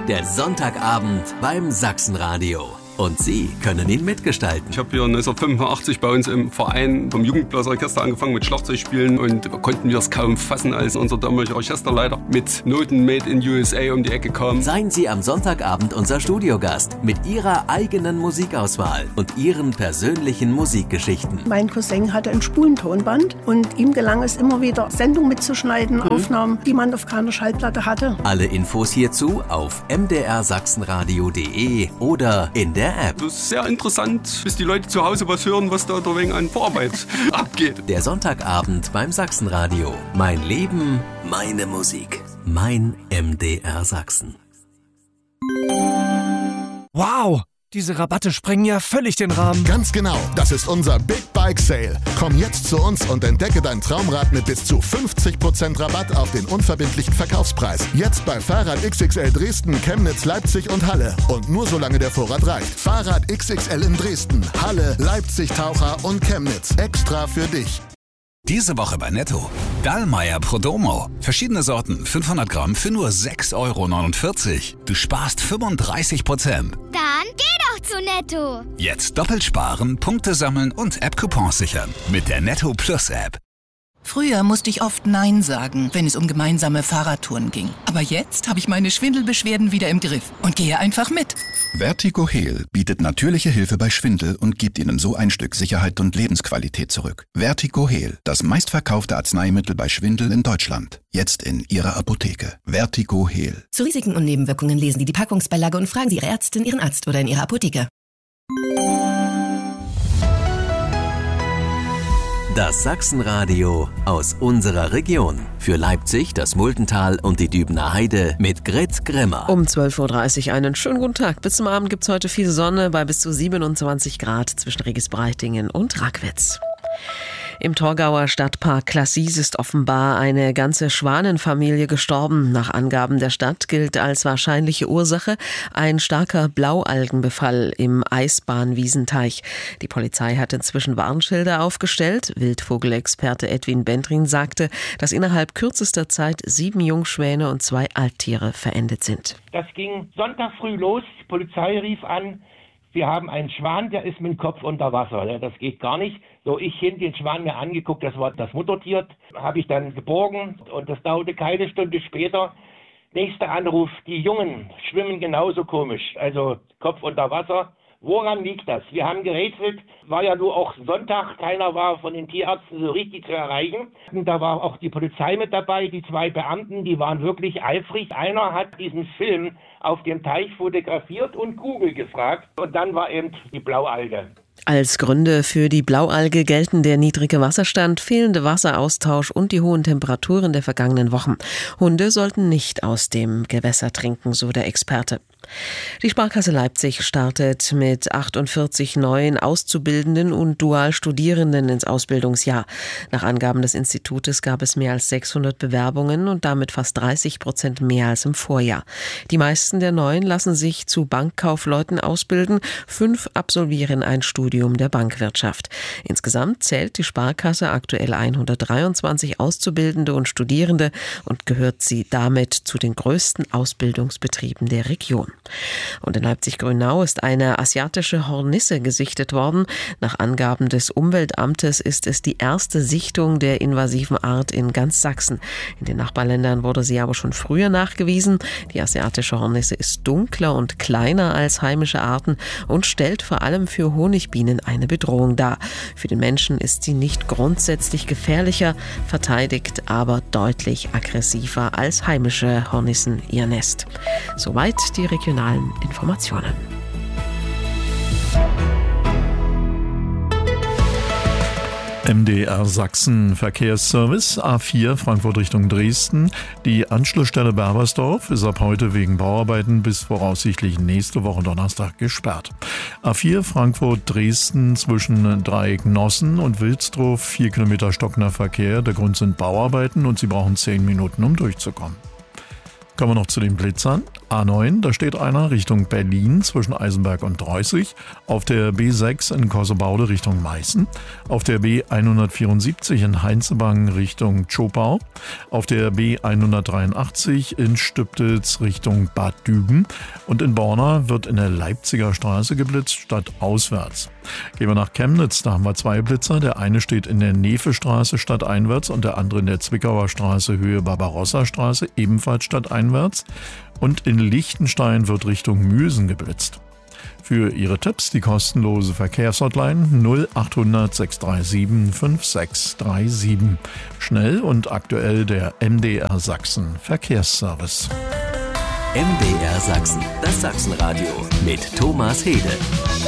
Der Sonntagabend beim Sachsenradio. Und Sie können ihn mitgestalten. Ich habe hier 1985 bei uns im Verein vom Jugendblasorchester angefangen mit Schlagzeugspielen und konnten wir es kaum fassen, als unser damaliger Orchesterleiter mit Noten Made in USA um die Ecke kam. Seien Sie am Sonntagabend unser Studiogast mit Ihrer eigenen Musikauswahl und Ihren persönlichen Musikgeschichten. Mein Cousin hatte ein Spulentonband und ihm gelang es immer wieder, Sendungen mitzuschneiden, Aufnahmen, die man auf keiner Schallplatte hatte. Alle Infos hierzu auf mdrsachsenradio.de oder in der App. Das ist sehr interessant, bis die Leute zu Hause was hören, was da wegen an Vorarbeit abgeht. Der Sonntagabend beim Sachsenradio. Mein Leben, meine Musik. Mein MDR Sachsen. Wow! Diese Rabatte sprengen ja völlig den Rahmen. Ganz genau, das ist unser Big Bike Sale. Komm jetzt zu uns und entdecke dein Traumrad mit bis zu 50% Rabatt auf den unverbindlichen Verkaufspreis. Jetzt bei Fahrrad XXL Dresden, Chemnitz, Leipzig und Halle. Und nur solange der Vorrat reicht. Fahrrad XXL in Dresden, Halle, Leipzig, Taucher und Chemnitz. Extra für dich. Diese Woche bei Netto. Dallmayr Prodomo. Verschiedene Sorten, 500 Gramm für nur 6,49 €. Du sparst 35%. Dann geh doch zu Netto. Jetzt doppelt sparen, Punkte sammeln und App-Coupons sichern. Mit der Netto Plus App. Früher musste ich oft Nein sagen, wenn es um gemeinsame Fahrradtouren ging. Aber jetzt habe ich meine Schwindelbeschwerden wieder im Griff und gehe einfach mit. Vertigo Heal bietet natürliche Hilfe bei Schwindel und gibt Ihnen so ein Stück Sicherheit und Lebensqualität zurück. Vertigo Heal, das meistverkaufte Arzneimittel bei Schwindel in Deutschland. Jetzt in Ihrer Apotheke. Vertigo Heal. Zu Risiken und Nebenwirkungen lesen Sie die Packungsbeilage und fragen Sie Ihre Ärztin, Ihren Arzt oder in Ihrer Apotheke. Das Sachsenradio aus unserer Region. Für Leipzig, das Muldental und die Dübener Heide mit Grit Grimmer. Um 12.30 Uhr einen schönen guten Tag. Bis zum Abend gibt's heute viel Sonne bei bis zu 27 Grad zwischen Regisbreitingen und Rackwitz. Im Torgauer Stadtpark Classis ist offenbar eine ganze Schwanenfamilie gestorben. Nach Angaben der Stadt gilt als wahrscheinliche Ursache ein starker Blaualgenbefall im Eisbahnwiesenteich. Die Polizei hat inzwischen Warnschilder aufgestellt. Wildvogelexperte Edwin Bendrin sagte, dass innerhalb kürzester Zeit 7 Jungschwäne und 2 Alttiere verendet sind. Das ging Sonntag früh los. Die Polizei rief an. Wir haben einen Schwan, der ist mit dem Kopf unter Wasser. Das geht gar nicht. So, ich hin den Schwan mir angeguckt, das war das Muttertier, habe ich dann geborgen und das dauerte keine Stunde später. Nächster Anruf, die Jungen schwimmen genauso komisch, also Kopf unter Wasser. Woran liegt das? Wir haben gerätselt, war ja nur auch Sonntag, keiner war von den Tierärzten so richtig zu erreichen. Und da war auch die Polizei mit dabei, die 2 Beamten, die waren wirklich eifrig. Einer hat diesen Film auf dem Teich fotografiert und Google gefragt und dann war eben die Blaualge. Als Gründe für die Blaualge gelten der niedrige Wasserstand, fehlende Wasseraustausch und die hohen Temperaturen der vergangenen Wochen. Hunde sollten nicht aus dem Gewässer trinken, so der Experte. Die Sparkasse Leipzig startet mit 48 neuen Auszubildenden und Dualstudierenden ins Ausbildungsjahr. Nach Angaben des Institutes gab es mehr als 600 Bewerbungen und damit fast 30% mehr als im Vorjahr. Die meisten der Neuen lassen sich zu Bankkaufleuten ausbilden. 5 absolvieren ein Studium der Bankwirtschaft. Insgesamt zählt die Sparkasse aktuell 123 Auszubildende und Studierende und gehört sie damit zu den größten Ausbildungsbetrieben der Region. Und in Leipzig-Grünau ist eine asiatische Hornisse gesichtet worden. Nach Angaben des Umweltamtes ist es die erste Sichtung der invasiven Art in ganz Sachsen. In den Nachbarländern wurde sie aber schon früher nachgewiesen. Die asiatische Hornisse ist dunkler und kleiner als heimische Arten und stellt vor allem für Honigbienen eine Bedrohung dar. Für den Menschen ist sie nicht grundsätzlich gefährlicher, verteidigt aber deutlich aggressiver als heimische Hornissen ihr Nest. Soweit die regionalen Informationen. MDR Sachsen Verkehrsservice A4 Frankfurt Richtung Dresden. Die Anschlussstelle Berbersdorf ist ab heute wegen Bauarbeiten bis voraussichtlich nächste Woche Donnerstag gesperrt. A4 Frankfurt Dresden zwischen Dreieck Nossen und Wilsdruff 4 Kilometer stockender Verkehr. Der Grund sind Bauarbeiten und Sie brauchen 10 Minuten, um durchzukommen. Kommen wir noch zu den Blitzern. A9, da steht einer Richtung Berlin zwischen Eisenberg und Dreußig. Auf der B6 in Kossebaude Richtung Meißen. Auf der B174 in Heinzebang Richtung Zschopau. Auf der B183 in Stübtitz Richtung Bad Düben. Und in Borna wird in der Leipziger Straße geblitzt, stadtauswärts. Gehen wir nach Chemnitz, da haben wir 2 Blitzer. Der eine steht in der Nevestraße stadteinwärts und der andere in der Zwickauer Straße Höhe Barbarossa-Straße, ebenfalls stadteinwärts. Und in Liechtenstein wird Richtung Müsen geblitzt. Für Ihre Tipps die kostenlose Verkehrshotline 0800 637 5637. Schnell und aktuell der MDR Sachsen Verkehrsservice. MDR Sachsen, das Sachsenradio mit Thomas Hede.